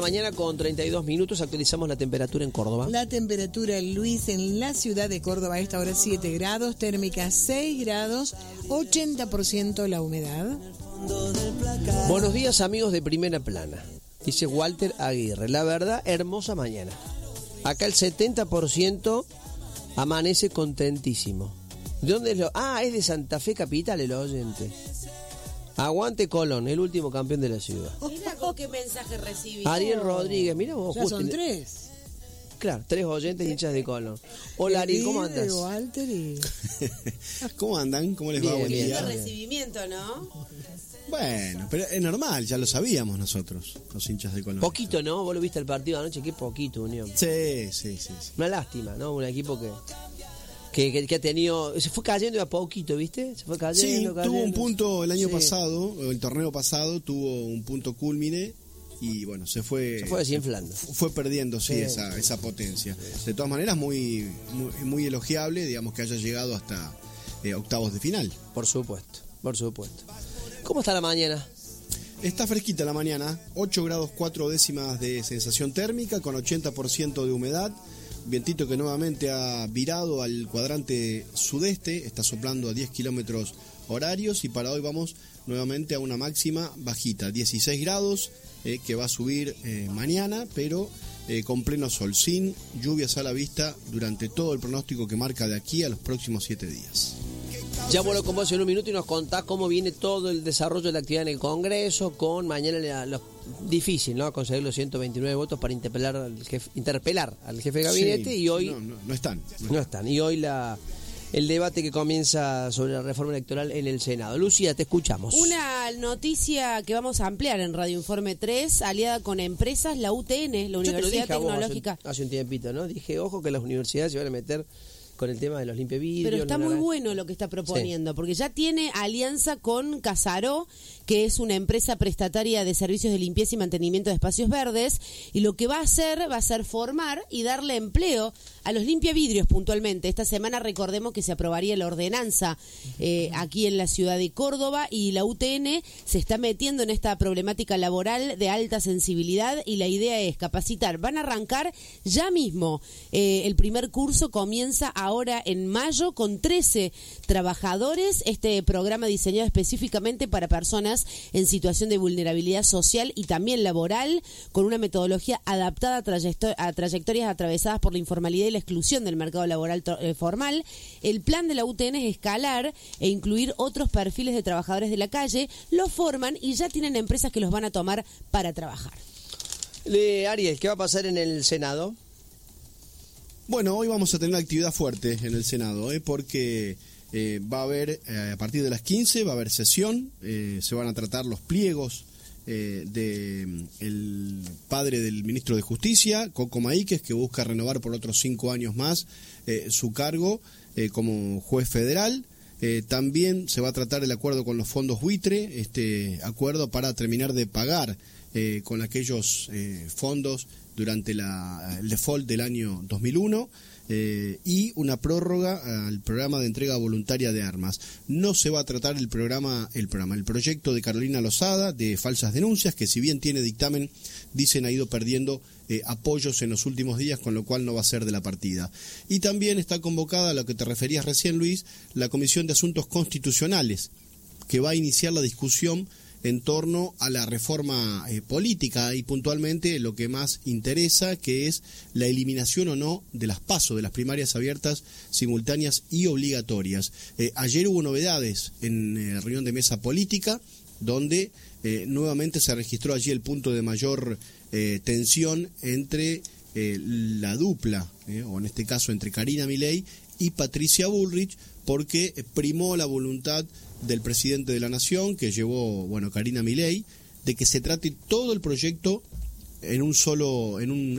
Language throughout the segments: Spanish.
mañana con 32 minutos. Actualizamos la temperatura en Córdoba. La temperatura, Luis, en la ciudad de Córdoba a esta hora 7 grados, térmica 6 grados, 80% la humedad. Buenos días, amigos de Primera Plana. Dice Walter Aguirre. La verdad, hermosa mañana. Acá el 70% amanece contentísimo. ¿De dónde es lo? Ah, es de Santa Fe Capital el oyente. Aguante Colón, el último campeón de la ciudad. Mira qué mensaje recibí. Ariel Rodríguez, mira vos. Ya son 3. Claro, 3 oyentes hinchas de Colón. Hola Ariel, ¿cómo andas? Walter y... ¿Cómo andan? ¿Cómo les va? Bien, Buen bien. día. Recibimiento, ¿no? Bueno, pero es normal, ya lo sabíamos nosotros, los hinchas de Colón. Poquito, ¿no? Vos lo viste el partido anoche, qué poquito, Unión. Sí. Una lástima, ¿no? Un equipo que ha tenido... Se fue cayendo de a poquito, ¿viste? Se fue cayendo, Sí, tuvo un punto el año Sí. pasado, el torneo pasado, tuvo un punto cúlmine y bueno, se fue desinflando. Fue perdiendo, sí, Sí. esa potencia. De todas maneras, muy elogiable, digamos, que haya llegado hasta octavos de final. Por supuesto. ¿Cómo está la mañana? Está fresquita la mañana, 8 grados 4 décimas de sensación térmica, con 80% de humedad. Vientito que nuevamente ha virado al cuadrante sudeste, está soplando a 10 kilómetros horarios y para hoy vamos nuevamente a una máxima bajita, 16 grados, que va a subir mañana, pero con pleno sol, sin lluvias a la vista durante todo el pronóstico que marca de aquí a los próximos 7 días. Ya vuelvo con vos en un minuto y nos contás cómo viene todo el desarrollo de la actividad en el Congreso, con mañana difícil, ¿no? Conseguir los 129 votos para interpelar al jefe de gabinete, Sí, y hoy no están. no están. Y hoy el debate que comienza sobre la reforma electoral en el Senado. Lucía, te escuchamos. Una noticia que vamos a ampliar en Radio Informe 3, aliada con empresas, la UTN, la Yo te lo Universidad dije a vos Tecnológica. hace un tiempito, ¿no? Dije, ojo que las universidades se van a meter con el tema de los limpiavidrios. Pero está muy bueno lo que está proponiendo, porque ya tiene alianza con Casaró, que es una empresa prestataria de servicios de limpieza y mantenimiento de espacios verdes, y lo que va a hacer formar y darle empleo a los limpiavidrios puntualmente. Esta semana recordemos que se aprobaría la ordenanza aquí en la ciudad de Córdoba, y la UTN se está metiendo en esta problemática laboral de alta sensibilidad, y la idea es capacitar. Van a arrancar ya mismo. El primer curso comienza ahora en mayo con 13 trabajadores. Este programa diseñado específicamente para personas en situación de vulnerabilidad social y también laboral, con una metodología adaptada a trayectorias atravesadas por la informalidad y la exclusión del mercado laboral formal. El plan de la UTN es escalar e incluir otros perfiles de trabajadores de la calle. Los forman y ya tienen empresas que los van a tomar para trabajar. Ariel, ¿qué va a pasar en el Senado? Bueno, hoy vamos a tener actividad fuerte en el Senado, porque va a haber, a partir de las 15, va a haber sesión, se van a tratar los pliegos del padre del ministro de Justicia, Coco Maíquez, que busca renovar por otros 5 años más su cargo como juez federal. También se va a tratar el acuerdo con los fondos buitre, este acuerdo para terminar de pagar con aquellos fondos durante el default del año 2001, y una prórroga al programa de entrega voluntaria de armas. No se va a tratar el proyecto de Carolina Lozada de falsas denuncias, que si bien tiene dictamen, dicen ha ido perdiendo apoyos en los últimos días, con lo cual no va a ser de la partida. Y también está convocada, a lo que te referías recién, Luis, la Comisión de Asuntos Constitucionales, que va a iniciar la discusión en torno a la reforma política y puntualmente lo que más interesa, que es la eliminación o no de las PASO, de las primarias abiertas, simultáneas y obligatorias. Ayer hubo novedades en la reunión de mesa política, donde nuevamente se registró allí el punto de mayor tensión entre la dupla, o en este caso entre Karina Milei y Patricia Bullrich, porque primó la voluntad del presidente de la Nación, que llevó, Karina Milei, de que se trate todo el proyecto en un solo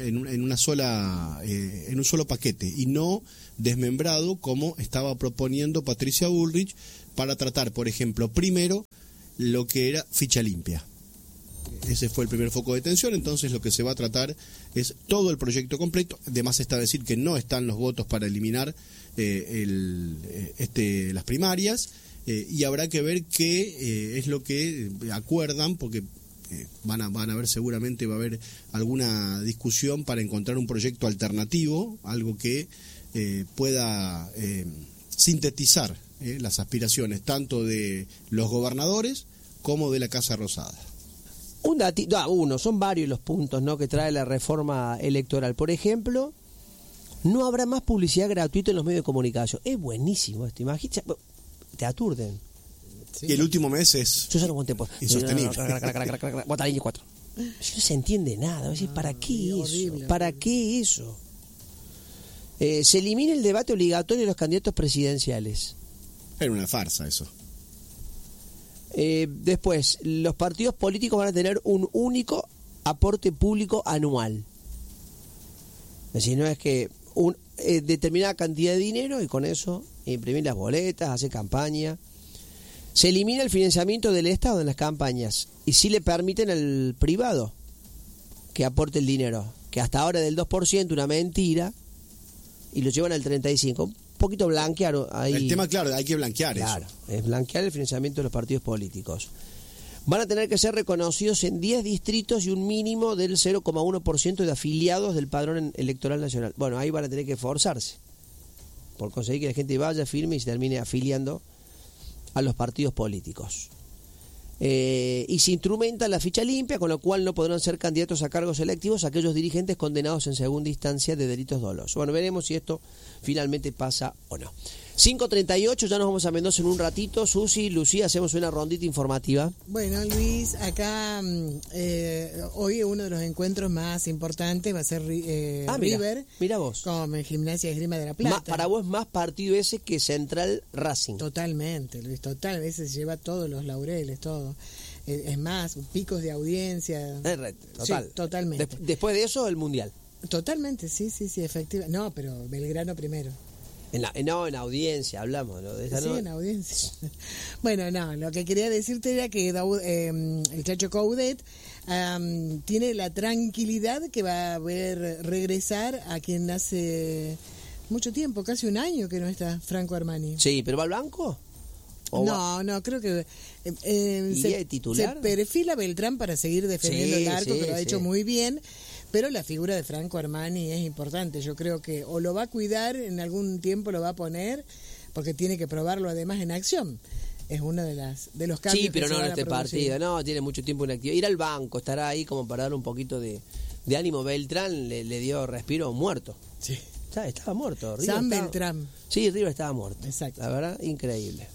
paquete y no desmembrado como estaba proponiendo Patricia Bullrich, para tratar, por ejemplo, primero lo que era ficha limpia. Ese fue el primer foco de tensión. Entonces lo que se va a tratar es todo el proyecto completo. Además está decir que no están los votos para eliminar las primarias, y habrá que ver qué es lo que acuerdan, porque van a ver, seguramente va a haber alguna discusión para encontrar un proyecto alternativo, algo que pueda sintetizar las aspiraciones tanto de los gobernadores como de la Casa Rosada. Un datito, son varios los puntos, ¿no?, que trae la reforma electoral. Por ejemplo, no habrá más publicidad gratuita en los medios de comunicación. Es buenísimo esto, imagínate, te aturden. Sí. Y el último mes es insostenible. Bota línea 4. No se entiende nada. ¿Para qué eso? Horrible, ¿Para qué eso? Se elimina el debate obligatorio de los candidatos presidenciales. Era una farsa eso. Después, los partidos políticos van a tener un único aporte público anual. Es decir, no es que determinada cantidad de dinero y con eso imprimir las boletas, hacer campaña. Se elimina el financiamiento del Estado en las campañas y sí le permiten al privado que aporte el dinero, que hasta ahora es del 2%, una mentira, y lo llevan al 35%. Un poquito blanquear ahí. El tema, claro, hay que blanquear Claro, eso. es blanquear el financiamiento de los partidos políticos. Van a tener que ser reconocidos en 10 distritos y un mínimo del 0,1% de afiliados del padrón electoral nacional. Bueno, ahí van a tener que esforzarse por conseguir que la gente vaya, firme y se termine afiliando a los partidos políticos. Y se instrumenta la ficha limpia, con lo cual no podrán ser candidatos a cargos electivos aquellos dirigentes condenados en segunda instancia de delitos dolosos. Bueno, veremos si esto finalmente pasa o no. 5:38, ya nos vamos a Mendoza en un ratito. Susi, Lucía, hacemos una rondita informativa. Bueno, Luis, acá hoy uno de los encuentros más importantes va a ser River. Mira vos. Con Gimnasia y Esgrima de la Plata. Para vos más partido ese que Central Racing. Totalmente, Luis, total. Ese se lleva todos los laureles, todo. Es más, picos de audiencia. Total. Sí, totalmente. Después de eso, el Mundial. Totalmente, sí, efectivamente. No, pero Belgrano primero. En audiencia hablamos, ¿no? De esa Sí, en audiencia. Bueno, no, lo que quería decirte era que el Chacho Coudet tiene la tranquilidad que va a ver regresar a quien hace mucho tiempo, casi un año que no está, Franco Armani. Sí, ¿pero va al banco? No, creo que titular? Se perfila Beltrán para seguir defendiendo el arco, que lo ha hecho muy bien. Pero la figura de Franco Armani es importante. Yo creo que o lo va a cuidar, en algún tiempo lo va a poner, porque tiene que probarlo además en acción. Es uno de los cambios. Sí, pero que no se en van a este producir. partido. No, tiene mucho tiempo en actividad. Ir al banco, estará ahí como para dar un poquito de ánimo. Beltrán le dio respiro muerto. Sí. Estaba muerto. Beltrán. Sí, River estaba muerto. Exacto. La verdad, increíble.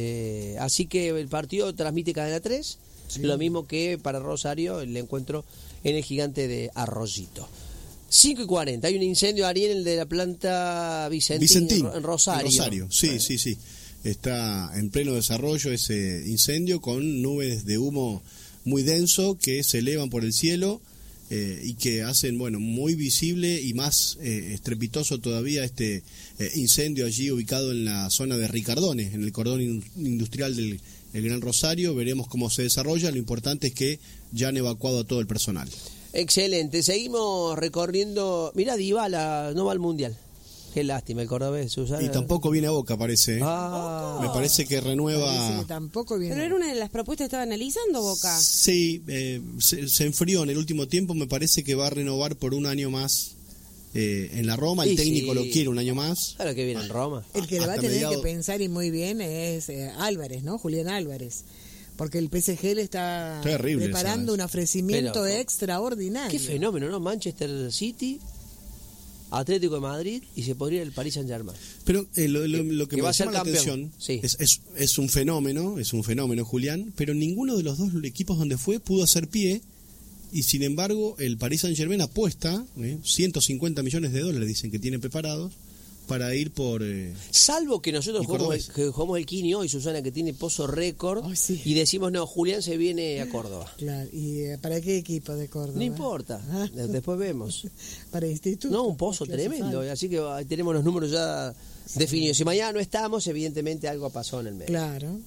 Así que el partido transmite Cadena 3. Sí. Lo mismo que para Rosario, el encuentro en el Gigante de Arroyito. 5:40, hay un incendio, Ariel, el de la planta Vicentín en Rosario. Sí. Está en pleno desarrollo ese incendio con nubes de humo muy denso que se elevan por el cielo y que hacen, muy visible y más estrepitoso todavía este incendio allí ubicado en la zona de Ricardones, en el cordón industrial del Gran Rosario. Veremos cómo se desarrolla. Lo importante es que ya han evacuado a todo el personal. Excelente, seguimos recorriendo. Mirá, Dybala no va al Mundial. Qué lástima, el cordobés, Susana. Y tampoco viene a Boca, parece. Me parece que renueva. Parece que tampoco viene. Pero era una de las propuestas que estaba analizando Boca. Sí, se enfrió en el último tiempo. Me parece que va a renovar por un año más en la Roma. El técnico lo quiere un año más. Claro que viene en Roma. El que le va a tener que pensar y muy bien es Álvarez, ¿no? Julián Álvarez. Porque el PSG le está preparando un ofrecimiento extraordinario. Qué fenómeno, ¿no? Manchester City, Atlético de Madrid y se podría ir el Paris Saint-Germain. Pero lo que me llama la atención es un fenómeno, Julián, pero ninguno de los dos equipos donde fue pudo hacer pie. Y sin embargo, el Paris Saint-Germain apuesta 150 millones de dólares, dicen que tiene preparados, para ir por... Salvo que nosotros jugamos el Kini hoy, Susana, que tiene pozo récord, y decimos, no, Julián se viene a Córdoba. Claro, ¿y para qué equipo de Córdoba? No importa, después vemos. Para instituto. No, un pozo tremendo, así que tenemos los números ya definidos. Si mañana no estamos, evidentemente algo pasó en el medio. Claro.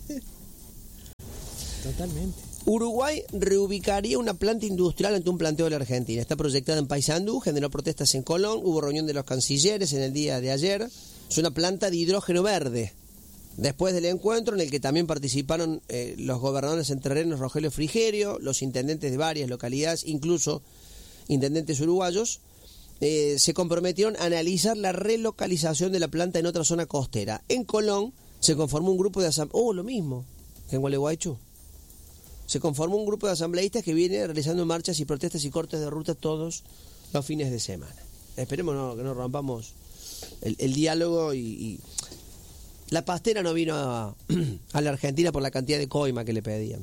Totalmente. Uruguay reubicaría una planta industrial ante un planteo de la Argentina. Está proyectada en Paysandú, generó protestas en Colón, hubo reunión de los cancilleres en el día de ayer. Es una planta de hidrógeno verde. Después del encuentro, en el que también participaron los gobernadores entrerrianos Rogelio Frigerio, los intendentes de varias localidades, incluso intendentes uruguayos, se comprometieron a analizar la relocalización de la planta en otra zona costera. En Colón se conformó un grupo de lo mismo que en Gualeguaychú. Se conformó un grupo de asambleístas que viene realizando marchas y protestas y cortes de ruta todos los fines de semana. Esperemos que no rompamos el diálogo y la pastera no vino a la Argentina por la cantidad de coima que le pedían.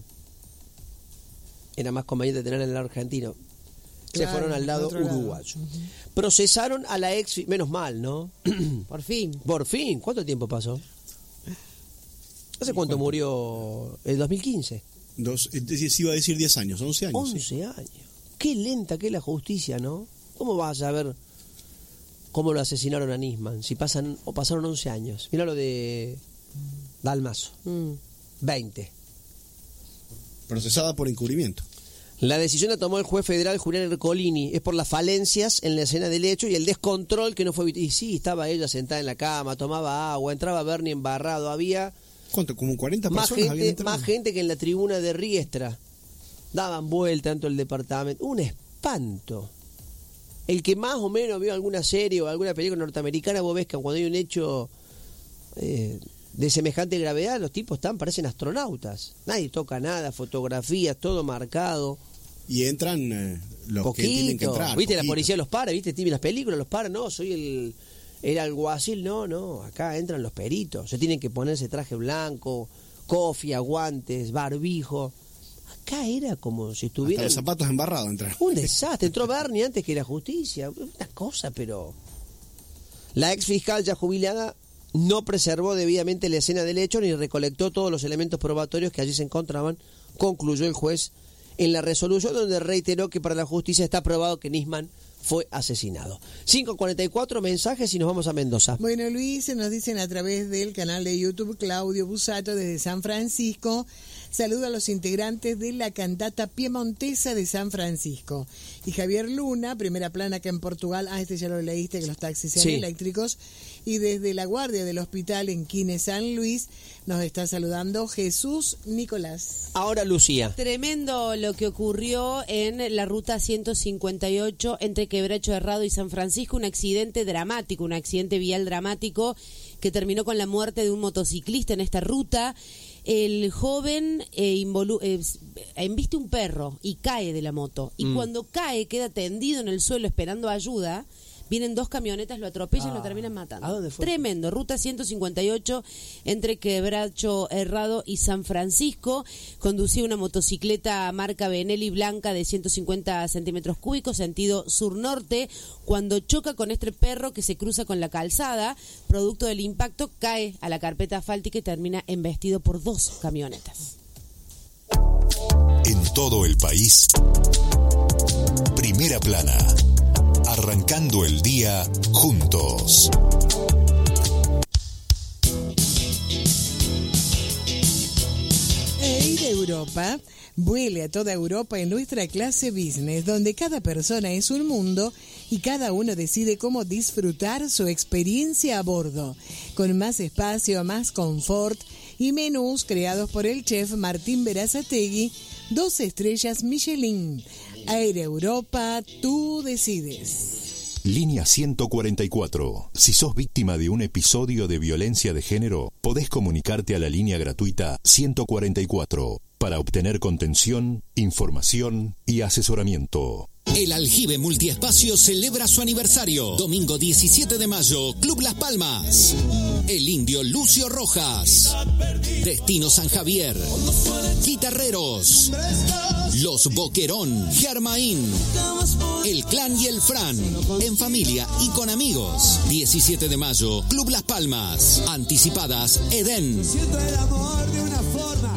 Era más conveniente tenerla en el argentino. Se fueron al lado uruguayo. Procesaron a la ex... Menos mal, ¿no? Por fin. Por fin. ¿Cuánto tiempo pasó? ¿Hace cuánto murió? ¿El 2015? Iba a decir 10 años, 11 años. 11 sí. años. Qué lenta que es la justicia, ¿no? ¿Cómo vas a saber cómo lo asesinaron a Nisman? Si pasaron 11 años. Mira lo de Dalmazo. 20. Procesada por encubrimiento. La decisión la tomó el juez federal Julián Ercolini. Es por las falencias en la escena del hecho y el descontrol que no fue... Y sí, estaba ella sentada en la cama, tomaba agua, entraba Bernie embarrado. Había... ¿Cuánto? ¿Como 40 personas? Más gente que en la tribuna de Riestra. Daban vuelta tanto el departamento. Un espanto. El que más o menos vio alguna serie o alguna película norteamericana, vos ves que cuando hay un hecho de semejante gravedad, los tipos parecen astronautas. Nadie toca nada, fotografías, todo marcado. Y entran los que tienen que entrar. ¿Viste? La policía los para, ¿viste? En las películas los para, no, soy el alguacil, no, acá entran los peritos. Se tienen que ponerse traje blanco, cofia, guantes, barbijo. Acá era como si estuvieran... Hasta los zapatos embarrados entraron. Un desastre. Entró Bernie antes que la justicia. Una cosa, pero... La ex fiscal ya jubilada no preservó debidamente la escena del hecho ni recolectó todos los elementos probatorios que allí se encontraban, concluyó el juez en la resolución, donde reiteró que para la justicia está probado que Nisman fue asesinado. 5:44 mensajes y nos vamos a Mendoza. Bueno, Luis, nos dicen a través del canal de YouTube Claudio Busato desde San Francisco. Saludo a los integrantes de la cantata piemontesa de San Francisco. Y Javier Luna, primera plana acá en Portugal. Este ya lo leíste, que los taxis sean eléctricos. Y desde la guardia del hospital en Quines, San Luis, nos está saludando Jesús Nicolás. Ahora Lucía. Tremendo lo que ocurrió en la ruta 158 entre Quebracho Herrado y San Francisco. Un accidente dramático, un accidente vial dramático que terminó con la muerte de un motociclista en esta ruta. El joven embiste un perro y cae de la moto. Y cuando cae, queda tendido en el suelo esperando ayuda. Vienen dos camionetas, lo atropellan y lo terminan matando. ¿A dónde fue? Tremendo. Ruta 158 entre Quebracho Herrado y San Francisco. Conducía una motocicleta marca Benelli blanca de 150 centímetros cúbicos, sentido sur-norte. Cuando choca con este perro que se cruza con la calzada, producto del impacto, cae a la carpeta asfáltica y termina embestido por dos camionetas. En todo el país, Primera Plana. Arrancando el día juntos. Air Europa vuele a toda Europa en nuestra clase business, donde cada persona es un mundo y cada uno decide cómo disfrutar su experiencia a bordo, con más espacio, más confort y menús creados por el chef Martín Berazategui, 2 estrellas Michelin. Air Europa, tú decides. Línea 144. Si sos víctima de un episodio de violencia de género, podés comunicarte a la línea gratuita 144 para obtener contención, información y asesoramiento. El Aljibe Multiespacio celebra su aniversario. Domingo 17 de mayo, Club Las Palmas. El Indio Lucio Rojas. Destino San Javier. Guitarreros. Los Boquerón. Germain. El Clan y el Fran. En familia y con amigos. 17 de mayo, Club Las Palmas. Anticipadas, Edén. Siento el amor de una forma.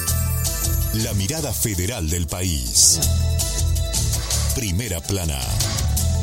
La mirada federal del país. Primera Plana.